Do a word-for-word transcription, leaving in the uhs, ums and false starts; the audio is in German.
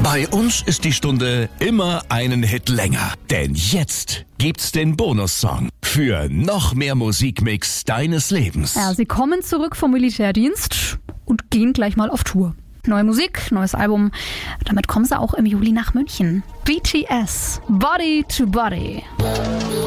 Bei uns ist die Stunde immer einen Hit länger. Denn jetzt gibt's den Bonussong für noch mehr Musikmix deines Lebens. Ja, sie kommen zurück vom Militärdienst und gehen gleich mal auf Tour. Neue Musik, neues Album. Damit kommen sie auch im Juli nach München. B T S, Body to Body.